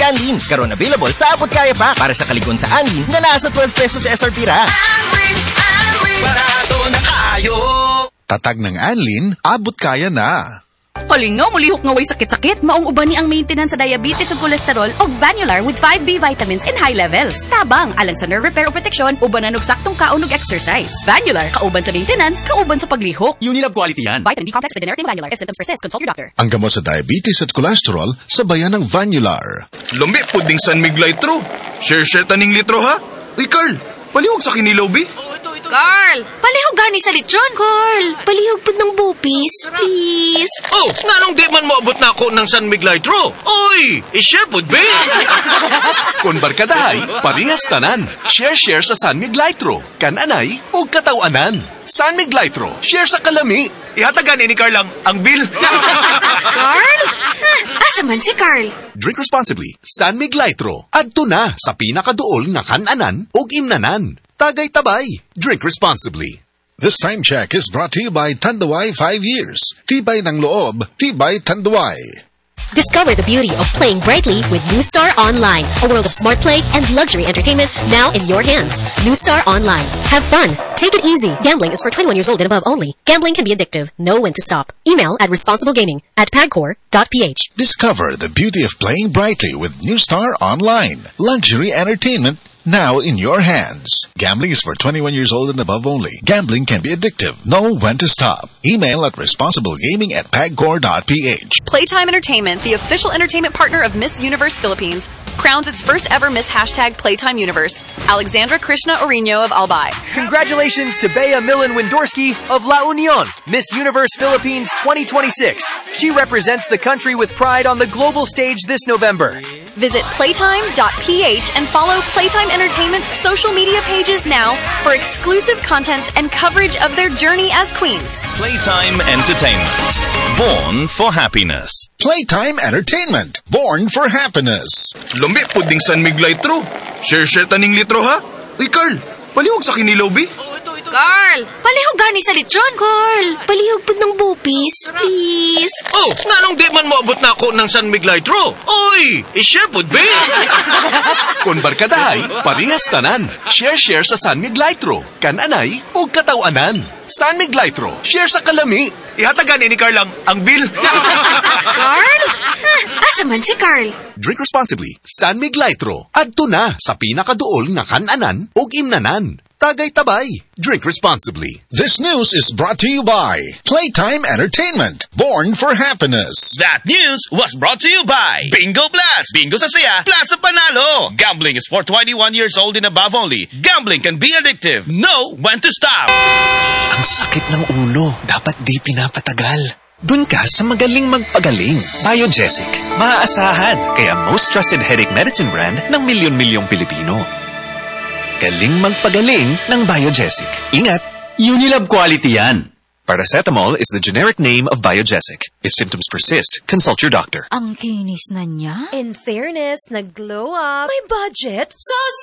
Anlin. Karon available sa abot kaya pa para sa kaligon sa Anlin na nasa 12 pesos sa SRP ra. Anlin, barato na kayo. Tatag ng Anlin, abot kaya na. Halingaw, mulihok nga way sakit-sakit. Maong uban ni ang maintenance sa diabetes ug cholesterol o Vanular with 5B vitamins in high levels. Tabang, alang sa nerve repair o protection, ubanan og saktong kaon ug exercise. Vanular, kauban sa maintenance, kauban sa paglihok. Unilab quality yan. Vitamin B complex with dineritin Vanular. If symptoms persist, consult your doctor. Ang gamot sa diabetes at cholesterol, sabayan ng Vanular. Lumbi puding San Mig Litro. Share taning litro ha. Uy Carl, palihog sa kinilaw bi. Carl, palihog gani sa lechon. Carl, palihog pud ng bupis, please. Oh, nganong di man moabot na ako ng San Mig Litro? Oy, i-share pud be. Kung barkadahay, parehas tanan. Share sa San Mig Litro. Kananay o katawanan. San Mig Litro, share sa kalami. Ihatagan ni Carl ang bill. Carl? Asa man si Carl? Drink responsibly. San Mig Litro. Adto na sa pinakaduol nga kananan o imnanan. Tagay tabay. Drink responsibly. This time check is brought to you by Tanduay 5 years. Tibay ng loob, tibay Tanduay. Discover the beauty of playing brightly with New Star Online, a world of smart play and luxury entertainment now in your hands. New Star Online. Have fun. Take it easy. Gambling is for 21 years old and above only. Gambling can be addictive. Know when to stop. Email at responsiblegaming@pagcor.ph. Discover the beauty of playing brightly with New Star Online. Luxury entertainment now in your hands. Gambling is for 21 years old and above only. Gambling can be addictive. Know when to stop. Email at responsiblegaming@pagcor.ph. Playtime Entertainment, the official entertainment partner of Miss Universe Philippines, crowns its first ever Miss #Playtime Universe, Alexandra Krishna Orino of Albay. Congratulations to Bea Millen Windorski of La Union, Miss Universe Philippines 2026. She represents the country with pride on the global stage this November. Visit playtime.ph and follow Playtime Entertainment's social media pages now for exclusive content and coverage of their journey as queens. Playtime Entertainment. Born for happiness. Playtime Entertainment. Born for happiness. Lumbi puding San Mig Litro. Share taning litro ha. Uy Carl, palihog sa kinilaw bi. Carl, palihog gani sa lechon. Carl, palihog pud ng bupis, please. Oh, nganong di man moabot na ako ng San Mig Litro? Oy, i-share pud be. Kung barkadahay, parehas tanan. Share sa San Mig Litro. Kananay o katawanan. San Mig Litro, share sa kalami. Ihatagan ni Carl ang bill. Carl? Asa man si Carl? Drink responsibly. San Mig Litro. Adto na sa pinakaduol nga kananan o imnanan. Tagay tabay. Drink responsibly. This news is brought to you by Playtime Entertainment. Born for happiness. That news was brought to you by Bingo Plus. Bingo sa saya, plus sa panalo. Gambling is for 21 years old and above only. Gambling can be addictive. Know when to stop. Ang sakit ng ulo. Dapat di pinapatagal. Dun ka sa magaling magpagaling. Biogesic. Maaasahan. Kaya most trusted headache medicine brand ng milyon-milyong Pilipino. Galing magpagaling ng Biogesic. Ingat! Unilab quality yan. Paracetamol is the generic name of Biogesic. If symptoms persist, consult your doctor. Ang kinis na niya. In fairness, nag-glow up. May budget. So